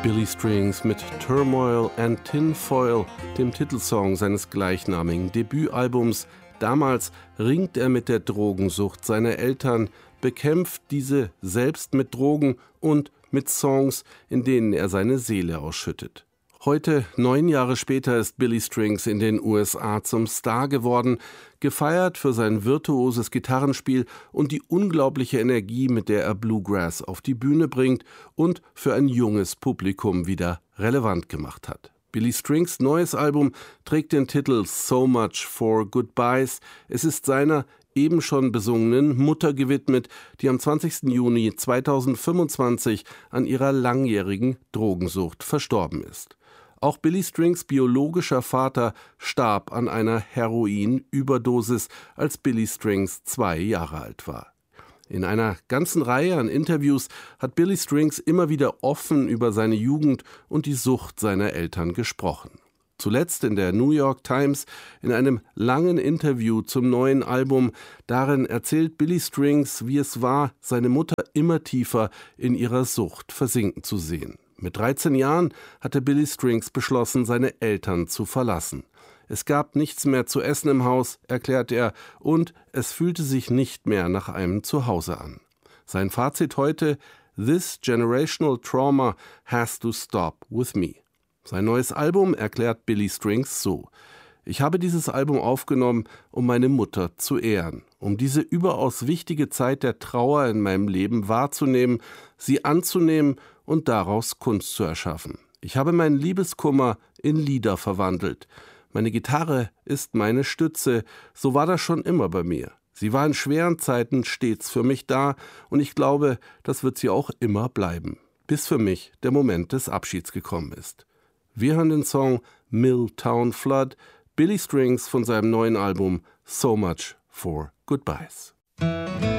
Billy Strings mit Turmoil and Tinfoil, dem Titelsong seines gleichnamigen Debütalbums. Damals ringt er mit der Drogensucht seiner Eltern, bekämpft diese selbst mit Drogen und mit Songs, in denen er seine Seele ausschüttet. Heute, 9 Jahre später, ist Billy Strings in den USA zum Star geworden, gefeiert für sein virtuoses Gitarrenspiel und die unglaubliche Energie, mit der er Bluegrass auf die Bühne bringt und für ein junges Publikum wieder relevant gemacht hat. Billy Strings neues Album trägt den Titel So Much for Goodbyes. Es ist seiner eben schon besungenen Mutter gewidmet, die am 20. Juni 2025 an ihrer langjährigen Drogensucht verstorben ist. Auch Billy Strings biologischer Vater starb an einer Heroinüberdosis, als Billy Strings 2 Jahre alt war. In einer ganzen Reihe an Interviews hat Billy Strings immer wieder offen über seine Jugend und die Sucht seiner Eltern gesprochen. Zuletzt in der New York Times in einem langen Interview zum neuen Album. Darin erzählt Billy Strings, wie es war, seine Mutter immer tiefer in ihrer Sucht versinken zu sehen. Mit 13 Jahren hatte Billy Strings beschlossen, seine Eltern zu verlassen. Es gab nichts mehr zu essen im Haus, erklärt er, und es fühlte sich nicht mehr nach einem Zuhause an. Sein Fazit heute: This generational trauma has to stop with me. Sein neues Album erklärt Billy Strings so: Ich habe dieses Album aufgenommen, um meine Mutter zu ehren, um diese überaus wichtige Zeit der Trauer in meinem Leben wahrzunehmen, sie anzunehmen und daraus Kunst zu erschaffen. Ich habe meinen Liebeskummer in Lieder verwandelt. Meine Gitarre ist meine Stütze, so war das schon immer bei mir. Sie war in schweren Zeiten stets für mich da und ich glaube, das wird sie auch immer bleiben, bis für mich der Moment des Abschieds gekommen ist. Wir hören den Song Milltown Flood, Billy Strings von seinem neuen Album So Much for Goodbyes.